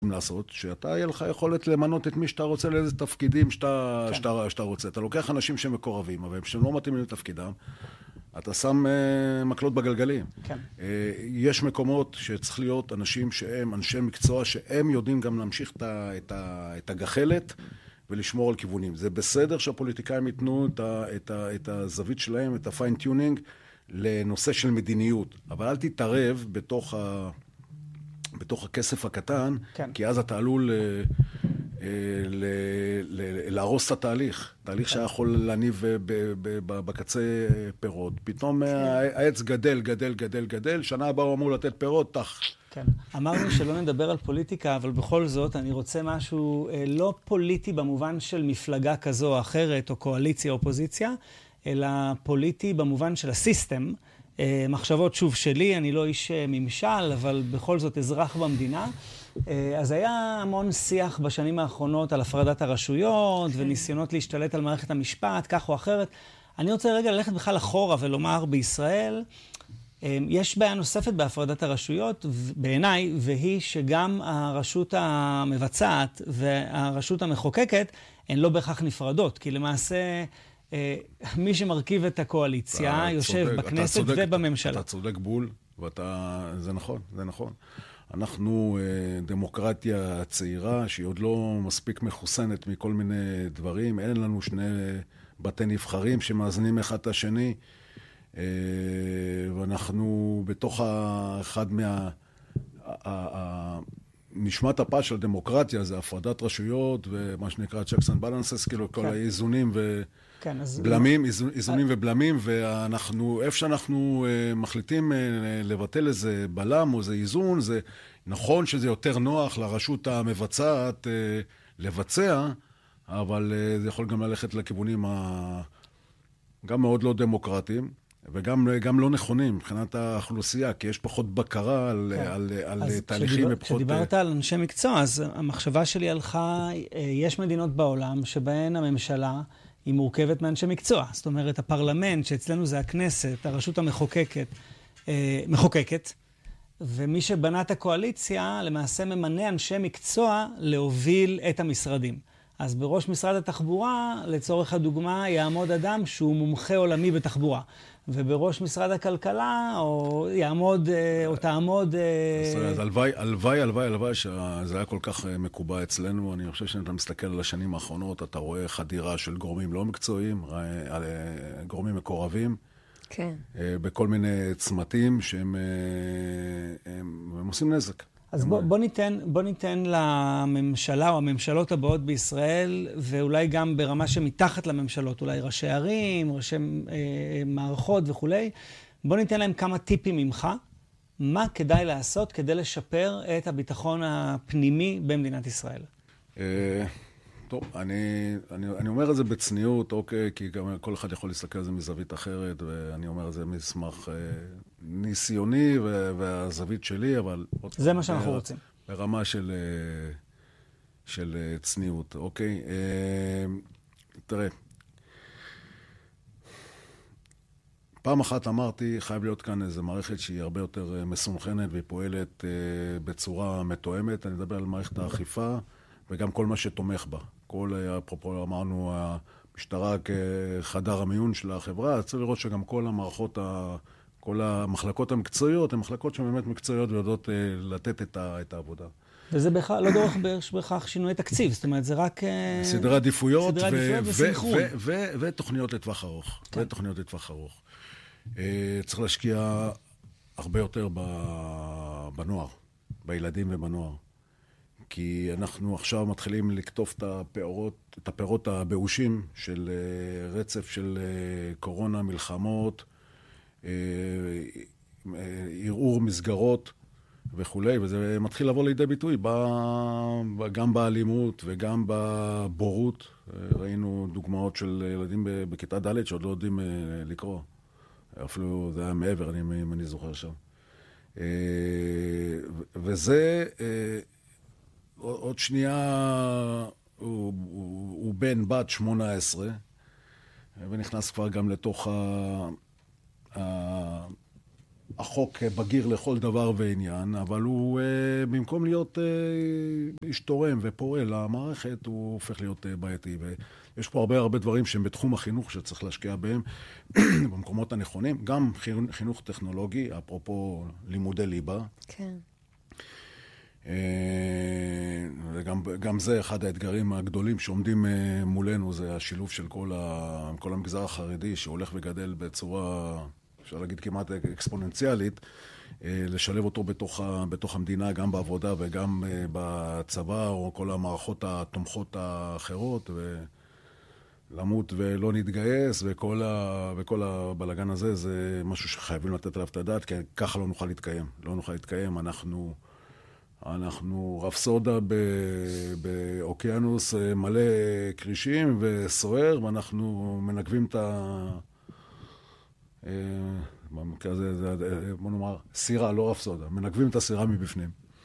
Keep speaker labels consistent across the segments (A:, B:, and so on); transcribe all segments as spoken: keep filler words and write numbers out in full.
A: לעשות, שאתה יהיה לך יכולת למנות את מי שאתה רוצה לאיזה תפקידים שאתה, כן. שאתה, שאתה רוצה. אתה לוקח אנשים שמקורבים, אבל שהם לא מתאימים לתפקידם, אתה שם uh, מקלות בגלגלים.
B: כן.
A: Uh, יש מקומות שצריך להיות אנשים שהם אנשי מקצוע, שהם יודעים גם להמשיך את, ה, את, ה, את הגחלת ולשמור על כיוונים. זה בסדר שהפוליטיקאים ייתנו את, ה, את, ה, את הזווית שלהם, את הפיינטיונינג, לנושא של מדיניות. אבל אל תתערב בתוך ה... בתוך הכסף הקטן,
B: כן.
A: כי אז אתה עלול ל, ל, ל, להרוס את התהליך. תהליך
B: כן.
A: שהיה יכול להניב בקצה פירות. פתאום כן. העץ גדל, גדל, גדל, גדל, שנה הבאה הוא אמור לתת פירות, תח.
B: כן. אמרנו שלא נדבר על פוליטיקה, אבל בכל זאת אני רוצה משהו לא פוליטי במובן של מפלגה כזו או אחרת, או קואליציה או אופוזיציה, אלא פוליטי במובן של הסיסטם, מחשבות שוב שלי, אני לא איש ממשל, אבל בכל זאת אזרח במדינה. אז היה המון שיח בשנים האחרונות על הפרדת הרשויות, וניסיונות להשתלט על מערכת המשפט, כך או אחרת. אני רוצה רגע ללכת בכלל אחורה ולומר בישראל, יש בעיה נוספת בהפרדת הרשויות, בעיניי, והיא שגם הרשות המבצעת והרשות המחוקקת הן לא בהכרח נפרדות, כי למעשה מי שמרכיב את הקואליציה יושב צודק, בכנסת צודק, ובממשלה.
A: אתה צודק בול, ואתה, זה נכון, זה נכון. אנחנו דמוקרטיה צעירה שהיא עוד לא מספיק מחוסנת מכל מיני דברים. אין לנו שני בתי נבחרים שמאזנים אחד את השני. ואנחנו בתוך אחד מה... נשמת הפה של הדמוקרטיה זה הפרדת רשויות ומה שנקרא checks and balances, כאילו כל האיזונים ובלמים, איזונים ובלמים, ואנחנו, איפה שאנחנו מחליטים לבטל איזה בלם או איזה איזון, זה נכון שזה יותר נוח לרשות המבצעת לבצע, אבל זה יכול גם ללכת לכיוונים גם מאוד לא דמוקרטיים. וגם גם לא נכונים מבחינת האוכלוסייה, כי יש פחות בקרה על, כן. על, על תהליכים ופחות...
B: כשדיברת על אנשי מקצוע, אז המחשבה שלי הלכה, יש מדינות בעולם שבהן הממשלה היא מורכבת מאנשי מקצוע. זאת אומרת, הפרלמנט, שאצלנו זה הכנסת, הרשות המחוקקת, מחוקקת, ומי שבנה את הקואליציה למעשה ממנה אנשי מקצוע להוביל את המשרדים. אז בראש משרד התחבורה, לצורך הדוגמה, יעמוד אדם שהוא מומחה עולמי בתחבורה. ובראש משרד הכלכלה, או יעמוד, או תעמוד...
A: אז הלוואי, הלוואי, הלוואי, הלוואי, שזה היה כל כך מקובע אצלנו. אני חושב שאתה מסתכל על השנים האחרונות, אתה רואה חדירה של גורמים לא מקצועיים, גורמים מקורבים.
C: כן.
A: בכל מיני צמתים שהם הם, הם עושים נזק.
B: אז בוא, בוא, ניתן, בוא ניתן לממשלה או הממשלות הבאות בישראל, ואולי גם ברמה שמתחת לממשלות, אולי ראשי ערים, ראשי אה, מערכות וכו', בוא ניתן להם כמה טיפים ממך, מה כדאי לעשות כדי לשפר את הביטחון הפנימי במדינת ישראל.
A: אה, טוב, אני, אני, אני אומר את זה בצניעות, אוקיי, כי גם כל אחד יכול להסתכל על זה מזווית אחרת, ואני אומר את זה מסמך אה, ניסיוני והזווית שלי, אבל...
B: זה מה שאנחנו רוצים.
A: ברמה של, של צניעות, אוקיי? תראה, פעם אחת אמרתי, חייב להיות כאן איזו מערכת שהיא הרבה יותר מסונכנת והיא פועלת בצורה מתואמת. אני מדבר על מערכת האכיפה וגם כל מה שתומך בה. כל, אפרופו אמרנו, המשטרה כחדר המיון של החברה, צריך לראות שגם כל המערכות ה... כל המחלקות המקצועיות, הן מחלקות שבאמת מקצועיות ויודעות לתת את, ה, את העבודה.
B: וזה בכ... לא דורך בהכרח שינוי תקציב, זאת אומרת, זה רק...
A: סדרי עדיפויות,
B: סדרי עדיפויות וסינכרון.
A: ותוכניות לטווח ארוך. כן. ותוכניות לטווח ארוך. צריך להשקיע הרבה יותר בנוער, בילדים ובנוער. כי אנחנו עכשיו מתחילים לקטוף את הפירות, את הפירות הבאושים של רצף של קורונה, מלחמות, ערעור מסגרות וכולי, וזה מתחיל לבוא לידי ביטוי גם באלימות וגם בבורות. ראינו דוגמאות של ילדים בכיתה ד' שעוד לא יודעים לקרוא. אפילו זה היה מעבר, אני, אם אני זוכר שם. וזה, עוד שנייה, הוא, הוא, הוא בן בת שמונה עשרה, ונכנס כבר גם לתוך ה... החוק בגיר לכל דבר ועניין, אבל הוא, במקום להיות איש תורם ופועל למערכת, הוא הופך להיות בעייתי. ויש פה הרבה הרבה דברים שהם בתחום החינוך שצריך להשקיע בהם, במקומות הנכונים. גם חינוך טכנולוגי, אפרופו לימודי ליבה.
C: כן.
A: וגם גם זה אחד האתגרים הגדולים שעומדים מולנו, זה השילוב של כל, ה, כל המגזר החרדי שהולך וגדל בצורה, אפשר להגיד כמעט אקספוננציאלית, לשלב אותו בתוך, ה, בתוך המדינה, גם בעבודה וגם בצבא, או כל המערכות התומכות האחרות, ולמות ולא נתגייס, וכל, ה, וכל הבלגן הזה זה משהו שחייבים לתת עליו את הדעת, כי ככה לא נוכל להתקיים. לא נוכל להתקיים, אנחנו... אנחנו רפסודה באוקיינוס מלא קרישים וסוער, ואנחנו מנגבים את ה... במקרה הזה, בוא נאמר, סירה, לא רפסודה. מנגבים את הסירה מבפנים.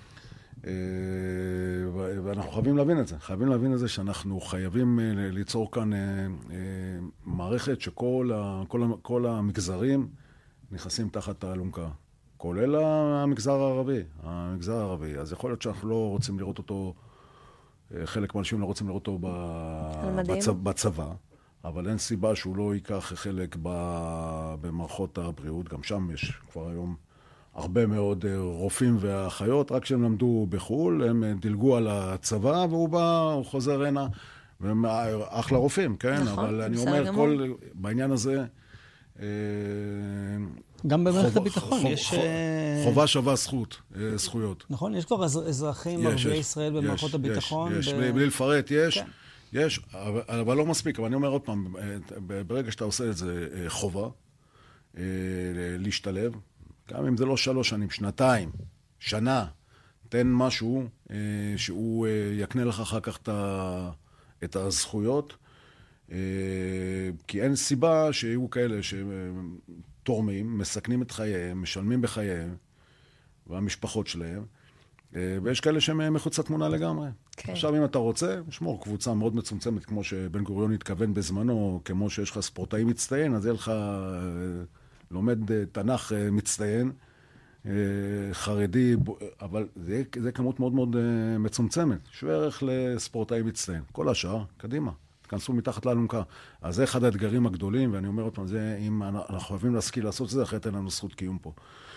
A: ואנחנו חייבים להבין את זה. חייבים להבין את זה שאנחנו חייבים ליצור כאן מערכת שכל כל המגזרים נכנסים תחת האלונקה. כולל המגזר הערבי, המגזר הערבי. אז יכול להיות שאנחנו לא רוצים לראות אותו, חלק מהאנשים לא רוצים לראות אותו בצבא, בצבא, אבל אין סיבה שהוא לא ייקח חלק במערכות הבריאות. גם שם יש כבר היום הרבה מאוד רופאים ואחיות, רק שהם למדו בחול, הם דילגו על הצבא, והוא בא, הוא חוזר הנה, והם אחלה רופאים, כן? נכון, אבל אני אומר, כל, בעניין הזה,
B: גם במערכת הביטחון יש...
A: חובה שווה זכות, זכויות.
B: נכון, יש כבר אזרחים ערביי ישראל במערכות הביטחון.
A: יש, בלי לפרט, יש, יש, אבל לא מספיק. אבל אני אומר עוד פעם, ברגע שאתה עושה את זה חובה, להשתלב, גם אם זה לא שלוש שנים, שנתיים, שנה, תן משהו שהוא יקנה לך אחר כך את הזכויות, כי אין סיבה שיהיו כאלה שתורמים, מסכנים את חייהם, משלמים בחייהם, והמשפחות שלהם, ויש כאלה שהם מחוץ לתמונה לגמרי. Okay. עכשיו, אם אתה רוצה, שמור קבוצה מאוד מצומצמת, כמו שבן גוריון התכוון בזמנו, כמו שיש לך ספורטאי מצטיין, אז יהיה לך לומד תנ"ך מצטיין, חרדי, אבל זה, זה כמות מאוד מאוד מצומצמת, שווה ערך לספורטאי מצטיין. כל השאר, קדימה. כנסו מתחת לאלונקה. אז זה אחד האתגרים הגדולים, ואני אומר עוד פעם, זה, אם אנחנו חייבים להשכיל לעשות את זה, אחרת אין לנו זכות קיום פה.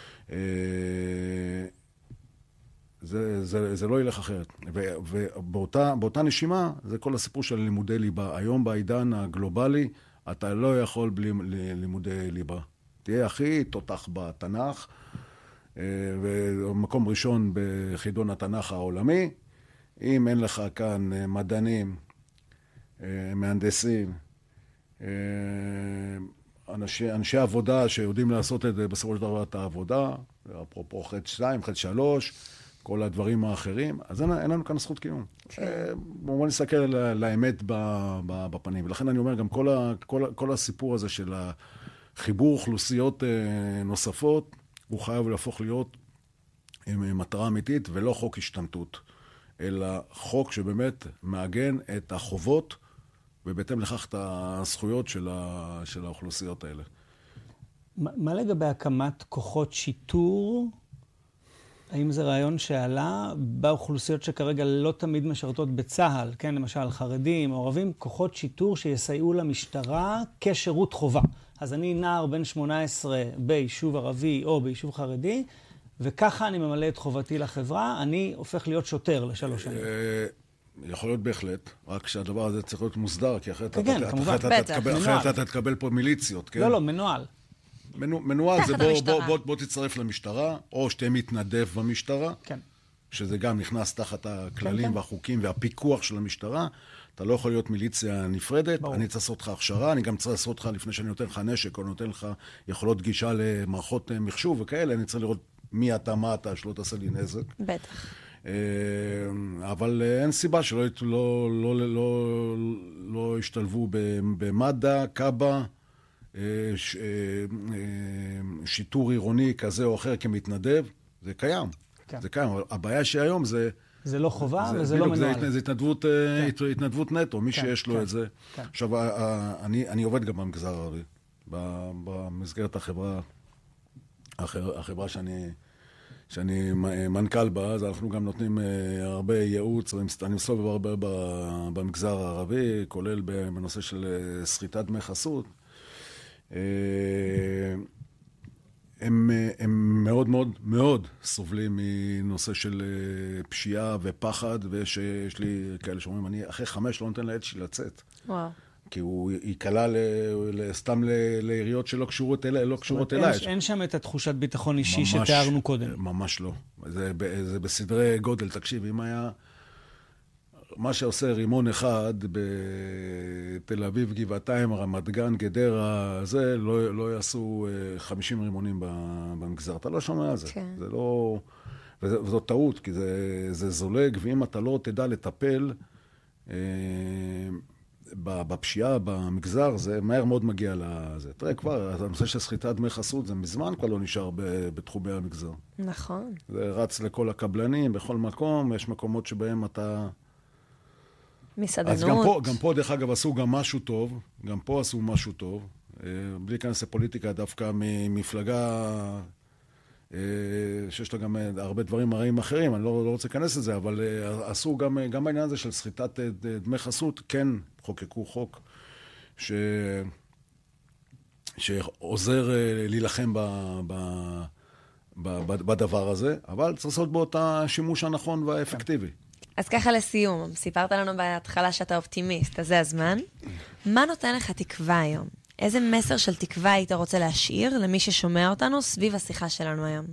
A: זה, זה, זה לא ילך אחרת. ובאותה, באותה נשימה, זה כל הסיפור של לימודי ליבה. היום בעידן הגלובלי, אתה לא יכול בלי לימודי ליבה. תהיה הכי תותח בתנ"ך, ומקום ראשון בחידון התנ"ך העולמי. אם אין לך כאן מדענים, מהנדסים, אנשי, אנשי עבודה שיודעים לעשות את זה בסופו של דבר את העבודה, אפרופו חד שתיים, חד שלוש, כל הדברים האחרים, אז אין, אין לנו כאן זכות קיום. בואו נסתכל לאמת בפנים, ולכן אני אומר גם כל, ה, כל, כל הסיפור הזה של חיבור אוכלוסיות נוספות, הוא חייב להפוך להיות עם מטרה אמיתית ולא חוק השתנתות, אלא חוק שבאמת מעגן את החובות, ובהתאם לכך את הזכויות של, ה, של האוכלוסיות האלה.
B: מה, מה לגבי הקמת כוחות שיטור? האם זה רעיון שעלה באוכלוסיות שכרגע לא תמיד משרתות בצהל, כן, למשל חרדים, מעורבים, כוחות שיטור שיסייעו למשטרה כשירות חובה. אז אני נער בן שמונה עשרה ביישוב ערבי או ביישוב חרדי, וככה אני ממלא את חובתי לחברה, אני הופך להיות שוטר לשלוש שנים.
A: יכול להיות בהחלט, רק שהדבר הזה צריך להיות מוסדר, כי אחרת אתה תקבל פה מיליציות, כן?
B: לא, לא, מנועל.
A: מנועל זה בוא תצטרף למשטרה, או שתהיה מתנדב במשטרה, שזה גם נכנס תחת הכללים והחוקים והפיקוח של המשטרה. אתה לא יכול להיות מיליציה נפרדת, אני צריך לעשות לך הכשרה, אני גם צריך לעשות לך, לפני שאני נותן לך נשק, או נותן לך יכולות גישה למערכות מחשוב וכאלה, אני צריך לראות מי אתה, מה אתה, שלא תעשה לי נזק.
C: בטח.
A: אבל אין סיבה שלא לא, לא, לא, לא השתלבו במד"א, קב"א, ש, שיטור עירוני כזה או אחר כמתנדב, זה קיים. כן. זה קיים. הבעיה שהיום זה...
B: זה לא חובה זה, וזה לא מנועל.
A: זה, זה התנדבות, כן. התנדבות נטו, מי כן, שיש לו כן, את זה. כן. עכשיו, אני, אני עובד גם במגזר הערבי, במסגרת החברה החברה שאני, שאני מנכ"ל בה, אז אנחנו גם נותנים הרבה ייעוץ, אני מסתובב הרבה במגזר הערבי, כולל בנושא של סחיטת דמי חסות. הם, הם מאוד מאוד מאוד סובלים מנושא של פשיעה ופחד, ויש יש לי כאלה שאומרים, אני אחרי חמש לא נותן לעת שלי לצאת.
C: וואו.
A: כי הוא ייקלע סתם לעיריות שלא קשורות אליי, לא קשורות אליי.
B: אין, אין שם את התחושת ביטחון אישי ממש, שתיארנו קודם.
A: ממש לא. זה, זה בסדרי גודל. תקשיב, אם היה מה שעושה רימון אחד בתל אביב, גבעתיים, רמת גן, גדרה, זה לא, לא יעשו חמישים רימונים במגזר. אתה לא שומע על זה. כן. זה לא, וזו טעות, כי זה, זה זולג, ואם אתה לא תדע לטפל, בפשיעה, במגזר, זה מהר מאוד מגיע לזה. תראה, כבר, הנושא של סחיטת דמי חסות, זה מזמן כבר לא נשאר בתחומי המגזר.
C: נכון.
A: זה רץ לכל הקבלנים, בכל מקום, יש מקומות שבהם אתה...
C: מסעדנות.
A: אז גם פה, גם פה, דרך אגב, עשו גם משהו טוב, גם פה עשו משהו טוב, בלי להיכנס לפוליטיקה, דווקא ממפלגה שיש לה גם הרבה דברים רעים אחרים, אני לא, לא רוצה להיכנס לזה, אבל עשו גם, גם בעניין הזה של סחיטת דמי חסות, כן חוקקו חוק ש... שעוזר להילחם ב... ב... ב... בדבר הזה, אבל צריך לעשות בו את השימוש הנכון והאפקטיבי.
C: אז ככה לסיום, סיפרת לנו בהתחלה שאתה אופטימיסט, אז זה הזמן. מה נותן לך תקווה היום? איזה מסר של תקווה היית רוצה להשאיר למי ששומע אותנו סביב השיחה שלנו היום?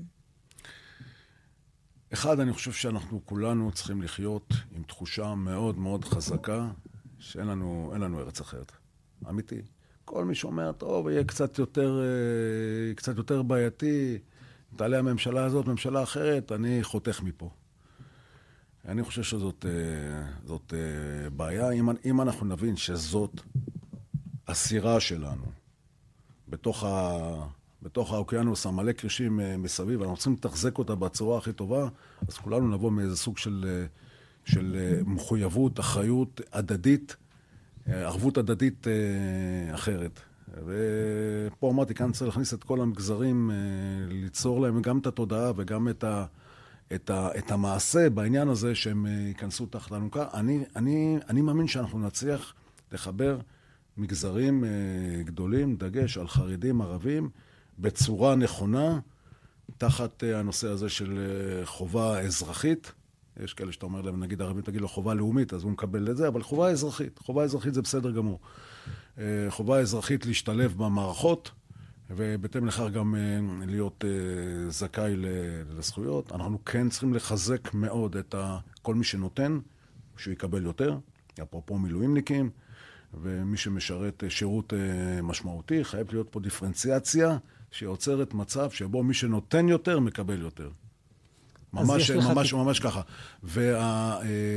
A: אחד, אני חושב שאנחנו כולנו צריכים לחיות עם תחושה מאוד מאוד חזקה שאין לנו, אין לנו ארץ אחרת. אמיתי. כל מי שאומר, טוב, יהיה קצת יותר, קצת יותר בעייתי, תעלה הממשלה הזאת, ממשלה אחרת, אני חותך מפה. אני חושב שזאת זאת בעיה. אם, אם אנחנו נבין שזאת הסירה שלנו בתוך, ה, בתוך האוקיינוס, המלא קרישים מסביב, אנחנו צריכים לתחזק אותה בצורה הכי טובה, אז כולנו נבוא מאיזה סוג של, של מחויבות, אחריות הדדית, ערבות הדדית אחרת. ופה אמרתי, כאן צריך להכניס את כל המגזרים, ליצור להם גם את התודעה וגם את ה... את, ה, את המעשה בעניין הזה שהם ייכנסו תחת אלונקה. אני, אני, אני מאמין שאנחנו נצליח לחבר מגזרים גדולים, דגש על חרדים, ערבים, בצורה נכונה, תחת הנושא הזה של חובה אזרחית. יש כאלה שאתה אומר להם, נגיד ערבים, תגיד לו חובה לאומית, אז הוא מקבל את זה, אבל חובה אזרחית. חובה אזרחית זה בסדר גמור. חובה אזרחית להשתלב במערכות, ובהתאם לכך גם להיות זכאי לזכויות. אנחנו כן צריכים לחזק מאוד את כל מי שנותן, שהוא יקבל יותר, אפרופו מילואימניקים, ומי שמשרת שירות משמעותי, חייב להיות פה דיפרנציאציה שיוצרת מצב שבו מי שנותן יותר מקבל יותר. ממש, ממש, ממש ככה. וה...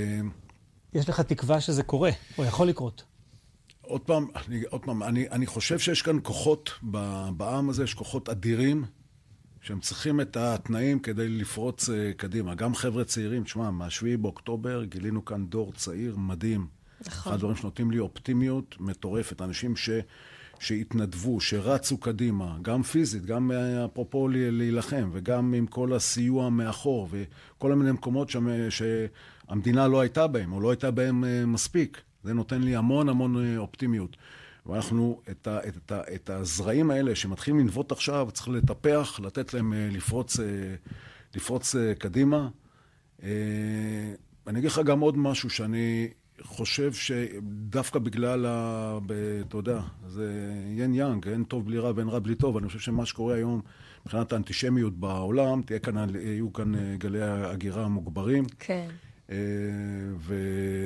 B: יש לך תקווה שזה קורה, או יכול לקרות.
A: עוד פעם, אני, עוד פעם, אני, אני חושב שיש כאן כוחות בעם הזה, יש כוחות אדירים, שהם צריכים את התנאים כדי לפרוץ קדימה. גם חבר'ה צעירים, תשמע, מהשביעי באוקטובר גילינו כאן דור צעיר מדהים. נכון. אחד הדברים שנותנים לי אופטימיות מטורפת, אנשים ש, שהתנדבו, שרצו קדימה, גם פיזית, גם אפרופו להילחם, וגם עם כל הסיוע מאחור, וכל מיני מקומות שם, שהמדינה לא הייתה בהם, או לא הייתה בהם מספיק. זה נותן לי המון המון אופטימיות. ואנחנו, את, ה, את, ה, את הזרעים האלה שמתחילים לנבוט עכשיו, צריך לטפח, לתת להם לפרוץ, לפרוץ קדימה. אני אגיד לך גם עוד משהו שאני חושב שדווקא בגלל, ה, ב, אתה יודע, זה ין יאנג, אין טוב בלי רע ואין רע בלי טוב. אני חושב שמה שקורה היום מבחינת האנטישמיות בעולם, תהיה כאן, יהיו כאן גלי הגירה מוגברים.
C: כן.
A: ו...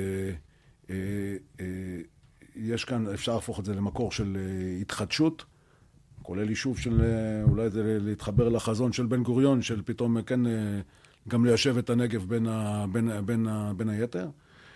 A: יש כאן, אפשר להפוך את זה למקור של התחדשות, כולל יישוב של, אולי זה להתחבר לחזון של בן גוריון, של פתאום, כן, גם ליישב את הנגב בין, ה, בין, בין, בין היתר.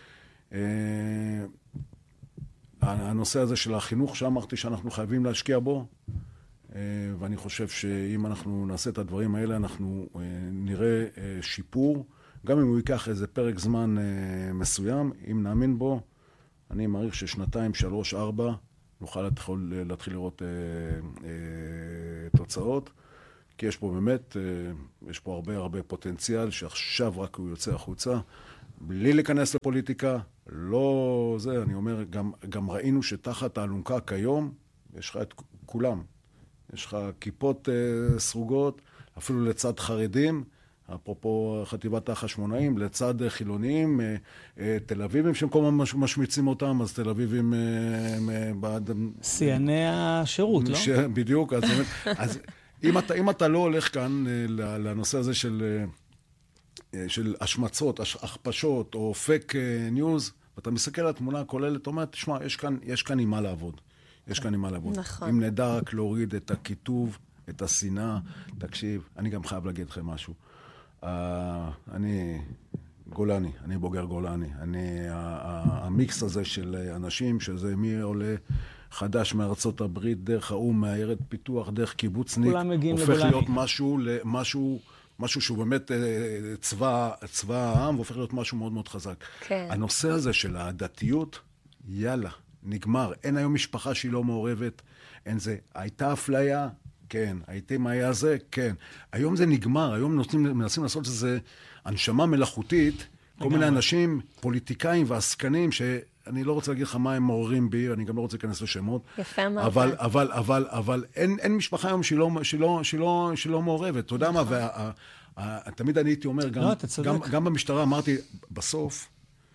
A: הנושא הזה של החינוך, שאמרתי שאנחנו חייבים להשקיע בו, ואני חושב שאם אנחנו נעשה את הדברים האלה, אנחנו נראה שיפור, גם אם הוא ייקח איזה פרק זמן מסוים, אם נאמין בו, אני מעריך ששנתיים, שלוש, ארבע, נוכל להתחיל, להתחיל לראות אה, אה, תוצאות, כי כי יש פה באמת, יש פה הרבה הרבה פוטנציאל, שעכשיו רק הוא יוצא החוצה, בלי להיכנס לפוליטיקה, לא זה, אני אומר, גם, גם ראינו שתחת האלונקה כיום, יש לך את כולם. יש לך כיפות אה, סרוגות, אפילו לצד חרדים, אפרופו חטיבת החשמונאים, לצד חילוניים, אה, אה, תל אביבים שהם כל הזמן משמיצים אותם, אז תל אביבים... אה, אה, בעד...
B: סייני השירות, לא?
A: ש... בדיוק, אז, אז אם, אתה, אם אתה לא הולך כאן אה, לנושא הזה של... של השמצות, הכפשות או פייק ניוז, ואתה מסתכל על התמונה הכוללת, אתה אומר, תשמע, יש כאן, יש כאן עם מה לעבוד. יש כאן עם מה לעבוד.
C: נכון.
A: אם נדע רק להוריד את הכיתוב, את השנאה, תקשיב, אני גם חייב להגיד לכם משהו. Uh, אני גולני, אני בוגר גולני. אני, המיקס הזה של אנשים, שזה מי עולה חדש מארצות הברית, דרך האום, מהעיירת פיתוח, דרך קיבוצניק, הופך להיות משהו, משהו, משהו שהוא באמת צבא, צבא העם, והופך להיות משהו מאוד מאוד חזק.
C: כן.
A: הנושא הזה של הדתיות, יאללה, נגמר. אין היום משפחה שהיא לא מעורבת, אין זה. הייתה אפליה, כן. הייתי מה היה זה, כן. היום זה נגמר, היום נותנים, מנסים לעשות איזה הנשמה מלאכותית, כל מיני אנשים, פוליטיקאים ועסקנים, שאני לא רוצה להגיד לך מה הם מעוררים בי, אני גם לא רוצה להיכנס לשמות.
C: יפה מאוד.
A: אבל, אבל, אבל, אבל אין, אין משפחה היום שהיא לא, שהיא לא, שהיא לא, שהיא לא מעורבת. אתה יודע מה, וה, ה, תמיד אני הייתי אומר, גם, גם, גם במשטרה אמרתי, בסוף,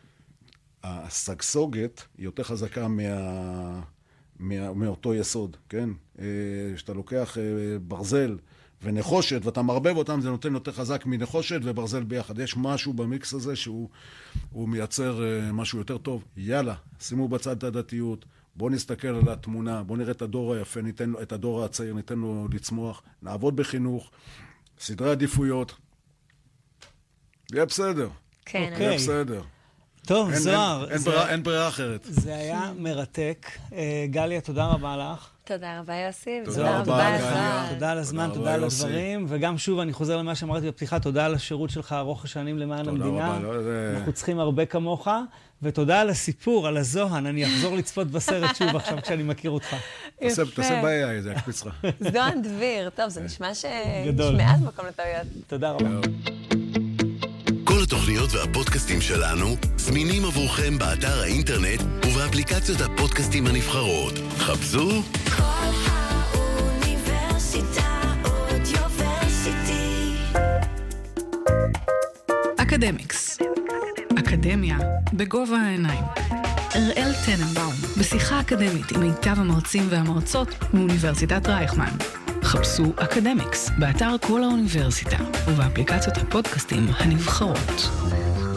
A: הסגסוגת היא יותר חזקה מה, מה, מאותו יסוד, כן? שאתה לוקח ברזל ונחושת, ואתה מרבב אותם, זה נותן יותר חזק מנחושת וברזל ביחד. יש משהו במיקס הזה שהוא מייצר משהו יותר טוב. יאללה, שימו בצד את הדתיות, בואו נסתכל על התמונה, בואו נראה את הדור היפה, ניתן לו, את הדור הצעיר, ניתן לו לצמוח, נעבוד בחינוך, סדרי עדיפויות. יהיה בסדר.
C: כן.
A: יהיה בסדר.
B: טוב,
A: אין,
B: זוהר.
A: אין, אין, זה, ברירה, אין ברירה אחרת.
B: זה היה מרתק. גליה, תודה רבה לך.
C: תודה רבה, יוסי.
A: תודה רבה,
B: גליה. תודה על הזמן, תודה על הדברים. וגם שוב, אני חוזר למה שאמרתי בפתיחה, תודה על השירות שלך ארוך השנים למען המדינה. אנחנו צריכים הרבה כמוך. ותודה על הסיפור, על הזוהן. אני אחזור לצפות בסרט שוב עכשיו כשאני מכיר אותך.
A: תעשה בעיה, זה יקפיץ לך.
C: זוהן דביר. טוב, זה נשמע שמעט מקום לטעויות.
B: תודה רבה.
D: כל התוכניות והפודקאסטים שלנו זמינים עבורכם באתר האינטרנט ובאפליקציות הפודקאסטים הנבחרות. חפשו כל האוניברסיטה אודיוורסיטי.
E: אקדמיקס. אקדמיה בגובה העיניים. אראל טננבאום, בשיחה אקדמית עם מיטב המרצים והמרצות מאוניברסיטת רייכמן. חפשו אקדמיקס באתר כל האוניברסיטה ובאפליקציות הפודקאסטים הנבחרות.